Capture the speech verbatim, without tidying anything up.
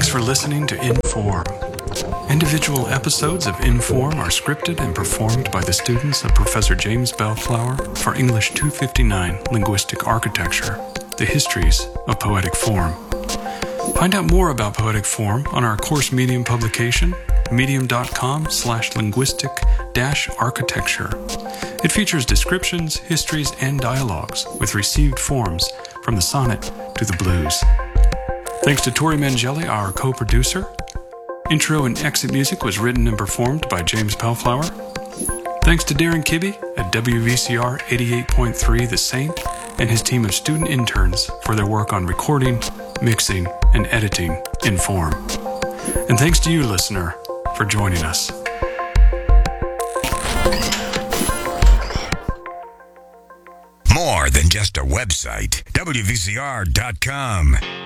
for listening to Inform. Individual episodes of Inform are scripted and performed by the students of Professor James Bellflower for English two fifty-nine Linguistic Architecture, The Histories of Poetic Form. Find out more about Poetic Form on our course Medium publication, medium.com slash linguistic dash architecture. It features descriptions, histories, and dialogues with received forms from the sonnet to the blues. Thanks to Tori Mangeli, our co-producer. Intro and exit music was written and performed by James Bellflower. Thanks to Darren Kibbe at W V C R eighty-eight point three The Saint and his team of student interns for their work on recording, mixing, and editing Inform. And thanks to you, listener, for joining us. More than just a website, W V C R dot com.